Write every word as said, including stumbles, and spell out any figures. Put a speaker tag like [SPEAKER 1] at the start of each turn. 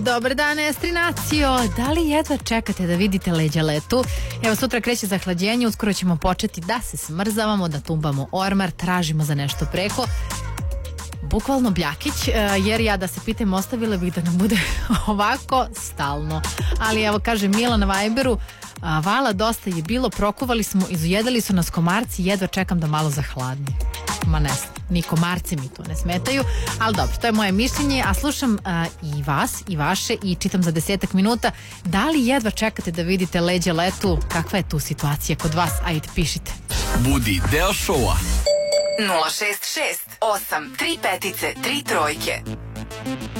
[SPEAKER 1] Dobar dan, Estrinacio. Da li jedva čekate da vidite leđa letu? Evo, sutra kreće zahlađenje, uskoro ćemo početi da se smrzavamo, da tumbamo ormar, tražimo za nešto preko. Bukvalno bljakić, jer ja da se pitam ostavila bih da nam bude ovako stalno. Ali evo, kaže Mila na Viberu, vala dosta je bilo, prokuvali smo, izujedali su nas komarci, jedva čekam da malo zahladni. Ma ne znam, ni komarci mi to ne smetaju, ali dobro, to je moje mišljenje, a slušam uh, i vas i vaše i čitam za desetak minuta. Da li jedva čekate da vidite leđa letu? Kakva je tu situacija kod vas? Ajde, pišite.
[SPEAKER 2] Budi deo šoua.
[SPEAKER 3] nula šest šest osam tri petice tri trojke.